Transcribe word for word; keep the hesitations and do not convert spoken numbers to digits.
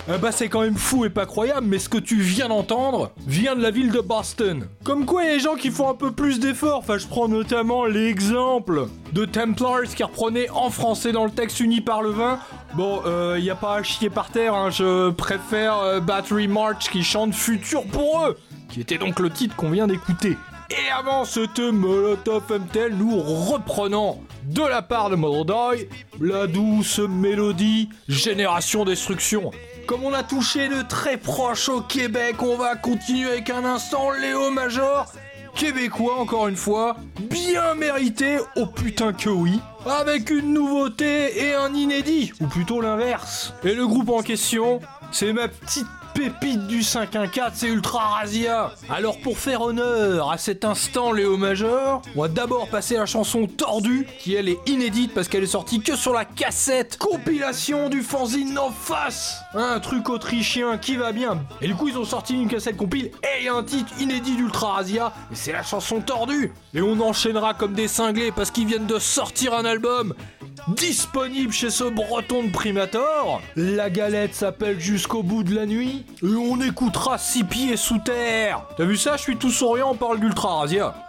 Ah bah c'est quand même fou et pas croyable, mais ce que tu viens d'entendre vient de la ville de Boston. Comme quoi il y a des gens qui font un peu plus d'efforts, enfin je prends notamment l'exemple de Templars qui reprenait en français dans le texte Uni par le vin. Bon, euh, y a pas à chier par terre, hein, je préfère euh, Battery March qui chante Futur pour eux, qui était donc le titre qu'on vient d'écouter. Et avant c'était Molotov M T L, nous reprenons de la part de Mother la douce mélodie Génération Destruction. Comme on a touché de très proche au Québec, on va continuer avec un instant Léo Major, québécois encore une fois, bien mérité, oh putain que oui, avec une nouveauté et un inédit, ou plutôt l'inverse. Et le groupe en question, c'est ma petite pépite du cinq un quatre, c'est Ultra Razia. Alors pour faire honneur à cet instant Léo Major, on va d'abord passer la chanson Tordue, qui elle est inédite parce qu'elle est sortie que sur la cassette compilation du fanzine en face. Un truc autrichien qui va bien. Et du coup ils ont sorti une cassette compile et il y a un titre inédit d'Ultra Razia, et c'est la chanson Tordue. Et on enchaînera comme des cinglés parce qu'ils viennent de sortir un album disponible chez ce breton de Primator. La galette s'appelle Jusqu'au bout de la nuit et on écoutera Six pieds sous terre. T'as vu ça, je suis tout souriant, on parle d'Ultra Razia.